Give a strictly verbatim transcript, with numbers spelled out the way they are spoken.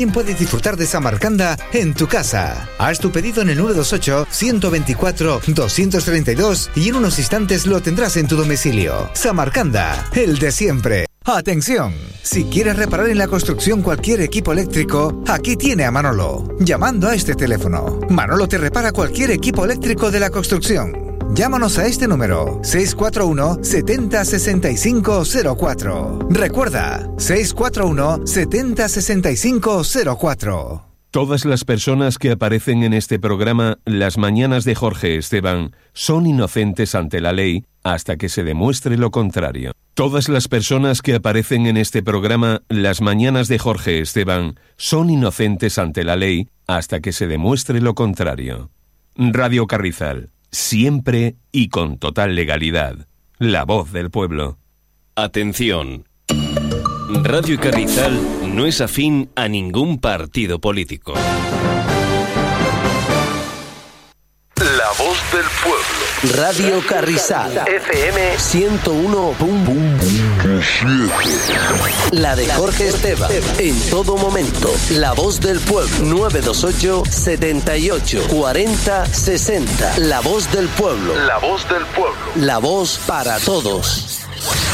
Puedes disfrutar de Samarcanda en tu casa. Haz tu pedido en el nueve dos ocho, uno dos cuatro, dos tres dos y en unos instantes lo tendrás en tu domicilio. Samarcanda, el de siempre. ¡Atención! Si quieres reparar en la construcción cualquier equipo eléctrico, aquí tiene a Manolo. Llamando a este teléfono. Manolo te repara cualquier equipo eléctrico de la construcción. Llámanos a este número, seis cuatro uno, siete cero, seis cinco cero cuatro. Recuerda, seis cuatro uno, siete cero, seis cinco cero cuatro. Todas las personas que aparecen en este programa, Las Mañanas de Jorge Esteban, son inocentes ante la ley hasta que se demuestre lo contrario. Todas las personas que aparecen en este programa, Las Mañanas de Jorge Esteban, son inocentes ante la ley hasta que se demuestre lo contrario. Radio Carrizal. Siempre y con total legalidad. La voz del pueblo. Atención. Radio Carrizal no es afín a ningún partido político. La voz del pueblo. Radio Carrizal. F M ciento uno punto siete. La de Jorge Esteban. En todo momento. La voz del pueblo. nueve dos ocho, setenta y ocho, cuarenta, sesenta. La voz del pueblo. La voz del pueblo. La voz para todos.